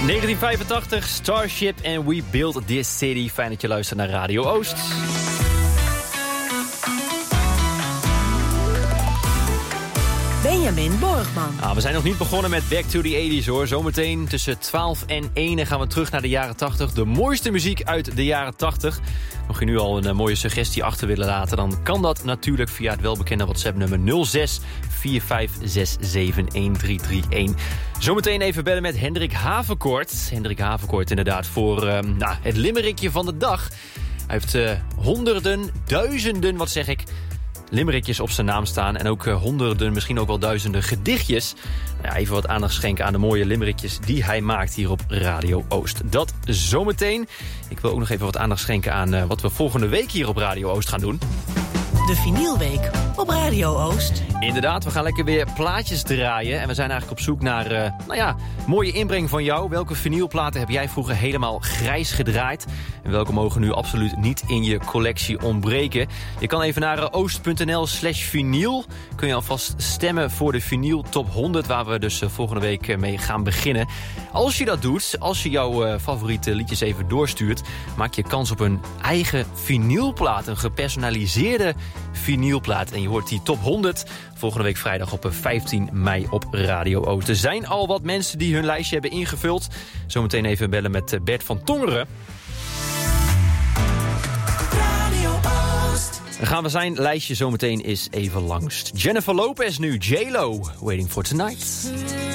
1985, Starship and We Built This City. Fijn dat je luistert naar Radio Oost. Benjamin Borgman. We zijn nog niet begonnen met Back to the 80s hoor. Zometeen tussen 12 en 1 gaan we terug naar de jaren 80. De mooiste muziek uit de jaren 80. Mocht je nu al een mooie suggestie achter willen laten, dan kan dat natuurlijk via het welbekende WhatsApp-nummer 06 4567 1331. Zometeen even bellen met Hendrik Haverkort. Hendrik Haverkort inderdaad voor het limmerikje van de dag. Hij heeft honderden, duizenden, wat zeg ik, limmerikjes op zijn naam staan. En ook honderden, misschien ook wel duizenden gedichtjes. Even wat aandacht schenken aan de mooie limmerikjes die hij maakt hier op Radio Oost. Dat zometeen. Ik wil ook nog even wat aandacht schenken aan wat we volgende week hier op Radio Oost gaan doen. De Vinylweek op Radio Oost. Inderdaad, we gaan lekker weer plaatjes draaien. En we zijn eigenlijk op zoek naar mooie inbreng van jou. Welke vinylplaten heb jij vroeger helemaal grijs gedraaid? En welke mogen nu absoluut niet in je collectie ontbreken? Je kan even naar oost.nl/vinyl. Kun je alvast stemmen voor de vinyl top 100... waar we dus volgende week mee gaan beginnen. Als je dat doet, als je jouw favoriete liedjes even doorstuurt, maak je kans op een eigen vinylplaat. Een gepersonaliseerde vinylplaat. En je hoort die top 100 volgende week vrijdag op 15 mei op Radio Oost. Er zijn al wat mensen die hun lijstje hebben ingevuld. Zometeen even bellen met Bert van Tongeren. Radio Oost. Dan gaan we zijn lijstje zometeen eens even langs. Jennifer Lopez nu, J-Lo, Waiting for Tonight.